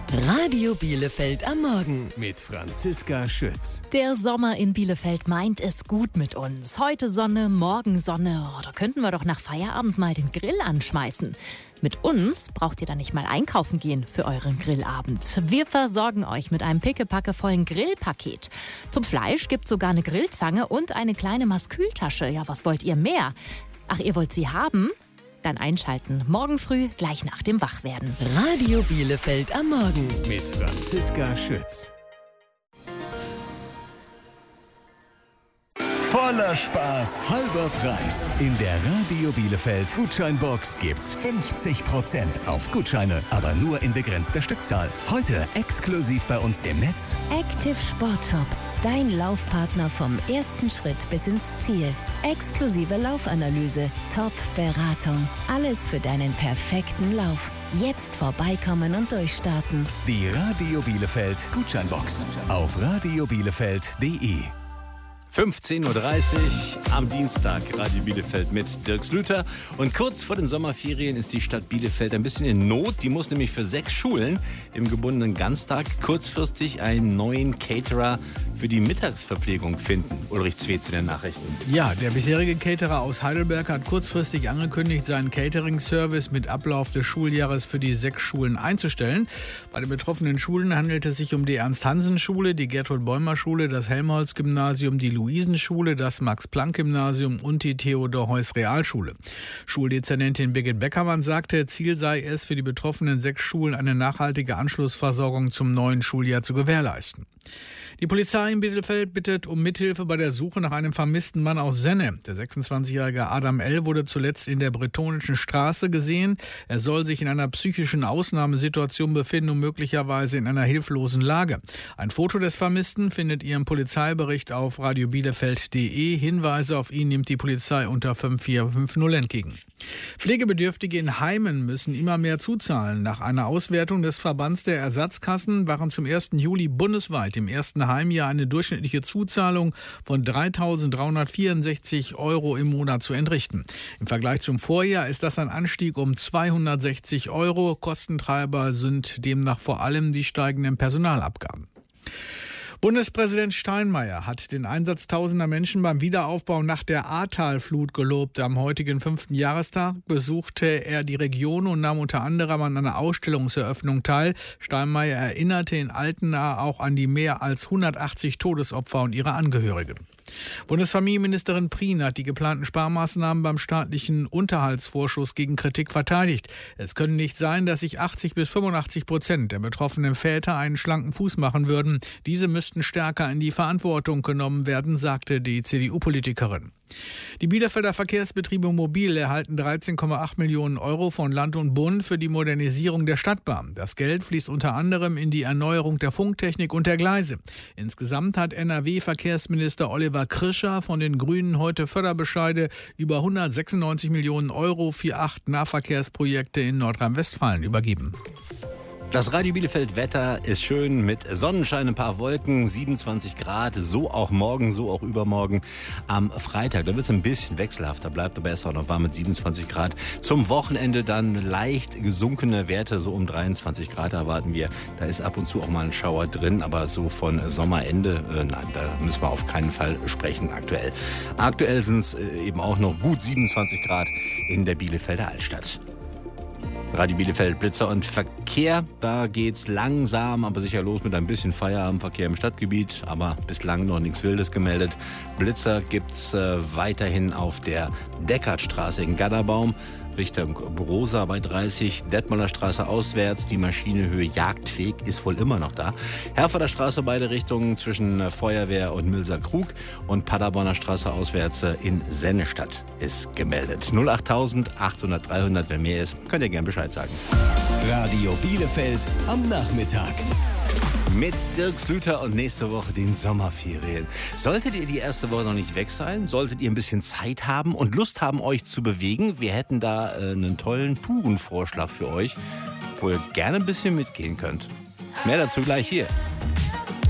Radio Bielefeld am Morgen mit Franziska Schütz. Der Sommer in Bielefeld meint es gut mit uns. Heute Sonne, morgen Sonne. Da könnten wir doch nach Feierabend mal den Grill anschmeißen. Mit uns braucht ihr dann nicht mal einkaufen gehen für euren Grillabend. Wir versorgen euch mit einem pickepackevollen Grillpaket. Zum Fleisch gibt's sogar eine Grillzange und eine kleine Maskültasche. Ja, was wollt ihr mehr? Ach, ihr wollt sie haben? Dann einschalten. Morgen früh, gleich nach dem Wachwerden. Radio Bielefeld am Morgen mit Franziska Schütz. Voller Spaß, halber Preis. In der Radio Bielefeld Gutscheinbox gibt's 50% auf Gutscheine, aber nur in begrenzter Stückzahl. Heute exklusiv bei uns im Netz. Active Sport Shop. Dein Laufpartner vom ersten Schritt bis ins Ziel. Exklusive Laufanalyse, Top-Beratung. Alles für deinen perfekten Lauf. Jetzt vorbeikommen und durchstarten. Die Radio Bielefeld Gutscheinbox auf radiobielefeld.de. 15.30 Uhr am Dienstag, Radio Bielefeld mit Dirk Slüter. Und kurz vor den Sommerferien ist die Stadt Bielefeld ein bisschen in Not. Die muss nämlich für 6 Schulen im gebundenen Ganztag kurzfristig einen neuen Caterer für die Mittagsverpflegung finden. Ulrich Zwetz in den Nachrichten. Ja, der bisherige Caterer aus Heidelberg hat kurzfristig angekündigt, seinen Catering-Service mit Ablauf des Schuljahres für die 6 Schulen einzustellen. Bei den betroffenen Schulen handelt es sich um die Ernst-Hansen-Schule, die Gertrud-Bäumer-Schule, das Helmholtz-Gymnasium, die Luisenschule, das Max-Planck-Gymnasium und die Theodor-Heuss-Realschule. Schuldezernentin Birgit Beckermann sagte, Ziel sei es, für die betroffenen 6 Schulen eine nachhaltige Anschlussversorgung zum neuen Schuljahr zu gewährleisten. Die Polizei in Bielefeld bittet um Mithilfe bei der Suche nach einem vermissten Mann aus Senne. Der 26-jährige Adam L. wurde zuletzt in der Bretonischen Straße gesehen. Er soll sich in einer psychischen Ausnahmesituation befinden und möglicherweise in einer hilflosen Lage. Ein Foto des Vermissten findet ihr im Polizeibericht auf radiobielefeld.de. Hinweise auf ihn nimmt die Polizei unter 5450 entgegen. Pflegebedürftige in Heimen müssen immer mehr zuzahlen. Nach einer Auswertung des Verbands der Ersatzkassen waren zum 1. Juli bundesweit im ersten Heimjahr eine durchschnittliche Zuzahlung von 3.364 € im Monat zu entrichten. Im Vergleich zum Vorjahr ist das ein Anstieg um 260 €. Kostentreiber sind demnach vor allem die steigenden Personalabgaben. Bundespräsident Steinmeier hat den Einsatz tausender Menschen beim Wiederaufbau nach der Ahrtalflut gelobt. Am heutigen 5. Jahrestag besuchte er die Region und nahm unter anderem an einer Ausstellungseröffnung teil. Steinmeier erinnerte in Altena auch an die mehr als 180 Todesopfer und ihre Angehörigen. Bundesfamilienministerin Prien hat die geplanten Sparmaßnahmen beim staatlichen Unterhaltsvorschuss gegen Kritik verteidigt. Es könne nicht sein, dass sich 80-85% der betroffenen Väter einen schlanken Fuß machen würden. Diese müssten stärker in die Verantwortung genommen werden, sagte die CDU-Politikerin. Die Bielefelder Verkehrsbetriebe Mobil erhalten 13,8 Millionen € von Land und Bund für die Modernisierung der Stadtbahn. Das Geld fließt unter anderem in die Erneuerung der Funktechnik und der Gleise. Insgesamt hat NRW-Verkehrsminister Oliver Krischer von den Grünen heute Förderbescheide über 196 Millionen € für 8 Nahverkehrsprojekte in Nordrhein-Westfalen übergeben. Das Radio Bielefeld Wetter ist schön mit Sonnenschein, ein paar Wolken, 27 Grad, so auch morgen, so auch übermorgen am Freitag. Da wird es ein bisschen wechselhafter, bleibt aber erst auch noch warm mit 27 Grad. Zum Wochenende dann leicht gesunkene Werte, so um 23 Grad erwarten wir. Da ist ab und zu auch mal ein Schauer drin, aber so von Sommerende, nein, da müssen wir auf keinen Fall sprechen aktuell. Aktuell sind es eben auch noch gut 27 Grad in der Bielefelder Altstadt. Radio Bielefeld, Blitzer und Verkehr. Da geht's langsam, aber sicher los mit ein bisschen Feierabendverkehr im Stadtgebiet. Aber bislang noch nichts Wildes gemeldet. Blitzer gibt's weiterhin auf der Deckertstraße in Gadderbaum. Richtung Brosa bei 30, Detmolder Straße auswärts, die Maschinenhöhe Jagdweg ist wohl immer noch da. Herforder Straße beide Richtungen zwischen Feuerwehr und Milser Krug und Paderborner Straße auswärts in Sennestadt ist gemeldet. 08000 800 300, wenn mehr ist, könnt ihr gerne Bescheid sagen. Radio Bielefeld am Nachmittag. Mit Dirk Slüter und nächste Woche den Sommerferien. Solltet ihr die erste Woche noch nicht weg sein, solltet ihr ein bisschen Zeit haben und Lust haben, euch zu bewegen, wir hätten da einen tollen Tourenvorschlag für euch, wo ihr gerne ein bisschen mitgehen könnt. Mehr dazu gleich hier.